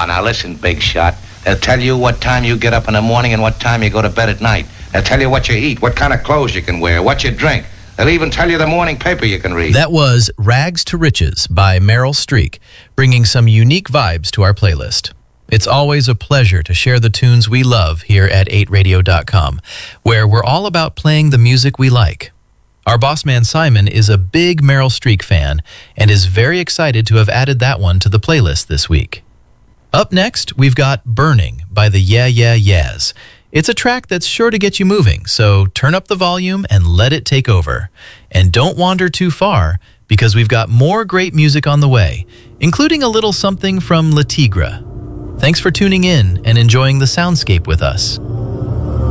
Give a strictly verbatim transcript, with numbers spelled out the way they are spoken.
now listen, big shot. They'll tell you what time you get up in the morning and what time you go to bed at night. They'll tell you what you eat, what kind of clothes you can wear, what you drink. They'll even tell you the morning paper you can read. That was Rags to Riches by Meryl Streak, bringing some unique vibes to our playlist. It's always a pleasure to share the tunes we love here at eight radio dot com, where we're all about playing the music we like. Our boss man Simon is a big Meryl Streak fan and is very excited to have added that one to the playlist this week. Up next, we've got Burning by the Yeah Yeah Yeahs. It's a track that's sure to get you moving, so turn up the volume and let it take over. And don't wander too far, because we've got more great music on the way, including a little something from Le Tigre. Thanks for tuning in and enjoying the soundscape with us.